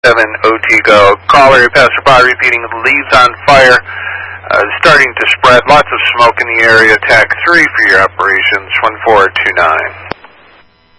7 OT Go. Caller, passerby repeating, leaves on fire, starting to spread. Lots of smoke in the area. TAC 3 for your operations, 1429.